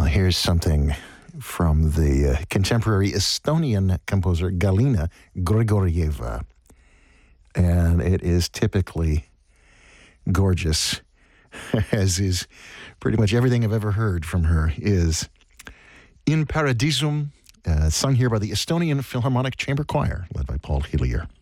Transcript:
here's something from the contemporary Estonian composer Galina Grigorieva. And it is typically gorgeous, as is pretty much everything I've ever heard from her is In Paradisum, sung here by the Estonian Philharmonic Chamber Choir, led by Paul Hillier.